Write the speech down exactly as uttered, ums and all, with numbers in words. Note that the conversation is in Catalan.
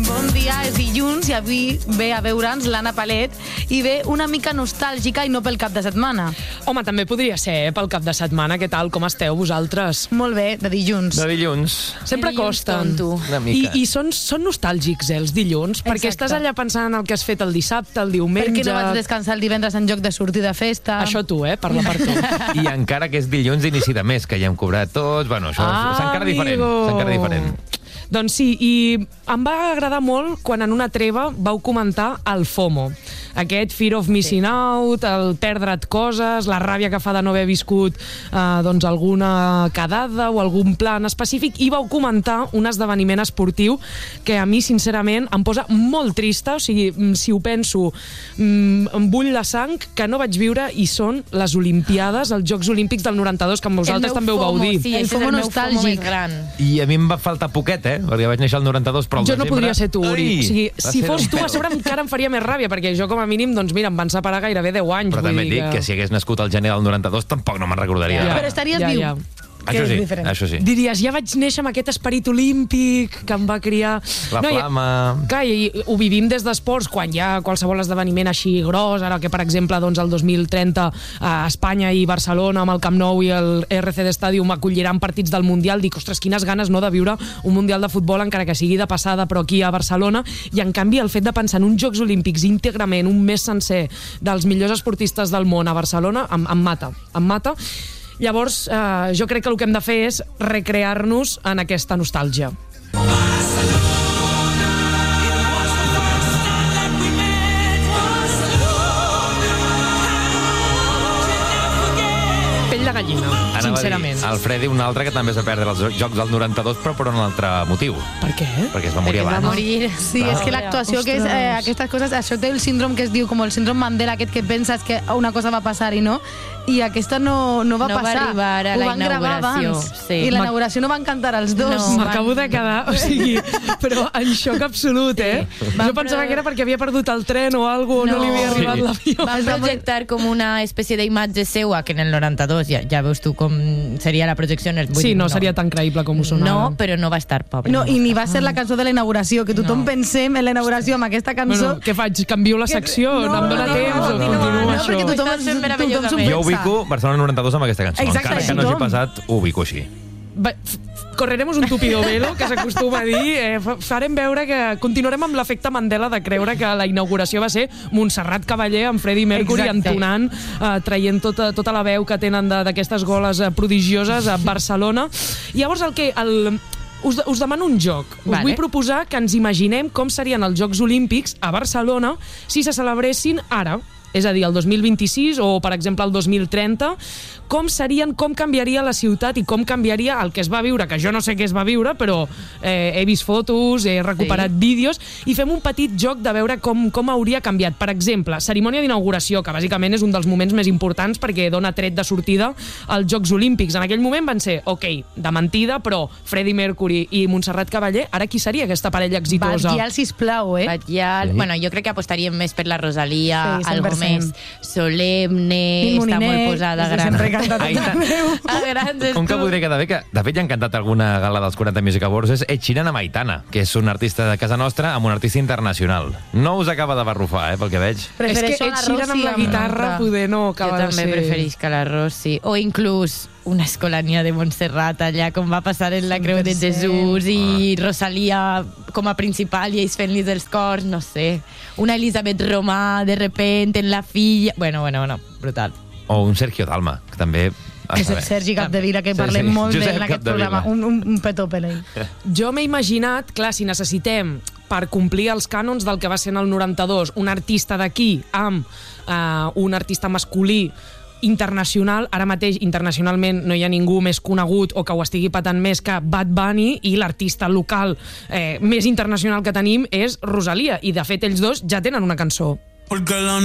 Bon dia, és dilluns i avui ve a veure'ns l'Anna Palet i ve una mica nostàlgica i no pel cap de setmana. Home, també podria ser, eh, pel cap de setmana. Què tal, com esteu vosaltres? Molt bé, de dilluns. De dilluns. Sempre dilluns costen. tonto. Una I, mica. i són, són nostàlgics, eh, els dilluns, perquè Exacte. estàs allà pensant en el que has fet el dissabte, el diumenge... Per què no vaig descansar el divendres en lloc de sortir de festa? Això tu, eh? Parla per tu. I encara que és dilluns d'inici de mes, que ja hem cobrat tots, bueno, això Ah, és encara diferent. amigo. És encara diferent. Doncs sí, i em va agradar molt quan en una treva vau comentar el FOMO. Aquest fear of missing out, el perdre't coses, la ràbia que fa de no haver viscut eh, doncs alguna quedada o algun plan específic, i vau comentar un esdeveniment esportiu que a mi, sincerament, em posa molt trista. O sigui, si ho penso, em bull la sang, que no vaig viure, i són les Olimpiades, els Jocs Olímpics del noranta-dos, que amb vosaltres també ho vau dir. Sí, El ese és FOMO el meu nostàlgic. FOMO més gran. I a mi em va faltar poquet, eh? Perquè vaig néixer al noranta-dos, però al Jo no desembre... podria ser tu, Uri. Ai, O sigui, va si ser fos un tu, a pèl. sobre encara em faria més ràbia, perquè jo, com a mínim, doncs mira, em van separar gairebé deu anys. Però vull també et dir dic que si hagués nascut al gener del noranta-dos tampoc no me'n recordaria. Ja. Però estaries Ja, viu. ja. que Això és sí, diferent. això sí. Diries, ja vaig néixer amb aquest esperit olímpic que em va criar... La i- flama... Clar, i ho vivim des d'esports, quan hi ha qualsevol esdeveniment així gros, ara que, per exemple, doncs, el dos mil trenta a Espanya i Barcelona amb el Camp Nou i el R C D Stadium acolliran partits del Mundial, dic, ostres, quines ganes, no?, de viure un Mundial de futbol, encara que sigui de passada, però aquí a Barcelona. I, en canvi, el fet de pensar en uns Jocs Olímpics íntegrament, un mes sencer, dels millors esportistes del món a Barcelona, em, em mata, em mata. Llavors, eh, jo crec que el que hem de fer és recrear-nos en aquesta nostàlgia. Pell de gallina, Anava a dir, sincerament. el Freddy, un altre que també es va perdre els Jocs del noranta-dos, però per un altre motiu. Per què? Perquè es va morir Perquè va abans. morir. Sí, és que l'actuació, que és eh, aquestes coses, això té el síndrome que es diu com el síndrome Mandela, aquest que penses que una cosa va passar i no, i aquesta no, no va No va passar. arribar a Ho la van gravar inauguració, abans. sí. I la inauguració no van cantar els dos. No. M'acabo de quedar, o sigui, però en xoc absolut, eh? Va, Jo pensava però- que era perquè havia perdut el tren o alguna cosa, no, No. li havia arribat Sí. l'avió. Van projectar com una espècie d'imatge seua, que en el noranta-dos ja, ja veus tu com seria la projecció. En el, vull Sí, dir, no seria tan creïble com ho sonava. No, però no va estar pobre. No, i ni va ser la cançó de la inauguració, que tothom No. pensem en la inauguració amb aquesta cançó. Bueno, què faig? Canvio la secció? No, em dóna no, temps no, o no, continuo no, això? perquè tothom, Ho estàs fent tothom meravellosament. s'ho Jo pensa. ubico Barcelona noranta-dos amb aquesta cançó. Exacte, Encara que no hagi tothom. passat, ho ubico així. Va, f- correremos un tupido velo, que s'acostuma a dir. Eh, fa- farem veure que continuarem amb l'efecte Mandela de creure que la inauguració va ser Montserrat Cavaller amb Freddie Mercury Exacte. entonant, eh, traient tota, tota la veu que tenen de- d'aquestes goles eh, prodigioses a Barcelona. I llavors el que... El, us, us demano un joc. Us Vale. vull proposar que ens imaginem com serien els Jocs Olímpics a Barcelona si se celebressin ara. És a dir, el dos mil vint-i-sis o, per exemple, el dos mil trenta, com serien, com canviaria la ciutat i com canviaria el que es va viure, que jo no sé què es va viure, però eh, he vist fotos, he recuperat Sí. vídeos, i fem un petit joc de veure com, com hauria canviat. Per exemple, cerimònia d'inauguració, que bàsicament és un dels moments més importants perquè dona tret de sortida als Jocs Olímpics. En aquell moment van ser, ok, de mentida, però Freddie Mercury i Montserrat Cavaller, ara qui seria aquesta parella exitosa? Batllal, sisplau, eh? Batllal, Sí. bueno, jo crec que apostaríem més per la Rosalia, Sí, cent algo per cent. més solemne, Nil està Moliner, molt posada, que gran. sempre canta tot Ai, tant. arreu. A grans Com que tu. podria quedar bé, que de fet ja han cantat alguna gala dels quaranta Music Awards, és Ed Sheeran amb Aitana, que és un artista de casa nostra amb un artista internacional. No us acaba de barrufar, eh, pel que veig. És que Prefereixo Ed la Sheeran amb Rossi la guitarra l'altra. poder no Jo acaba de també ser... preferisc la Rossi. O inclús una escolania de Montserrat allà, com va passar en la Creu de cent per cent. Jesús, i Rosalia com a principal i ells fent-li els cors, no sé. Una Elisabet Romà, de repente, en la filla... Bueno, bueno, bueno, brutal. O un Sergio Dalma, que també... ha de És el saber. Sergi Capdevila, que Sí, parlem sí. molt Josep d'ell en aquest Capdevila. programa. Un, un, un petó per ell. Jo m'he imaginat, clar, si necessitem per complir els cànons del que va ser en el noranta-dos un artista d'aquí amb eh, un artista masculí internacional, ara mateix internacionalment no hi ha ningú més conegut o que ho estigui patant més que Bad Bunny, i l'artista local eh, més internacional que tenim és Rosalia, i de fet ells dos ja tenen una cançó. Porque la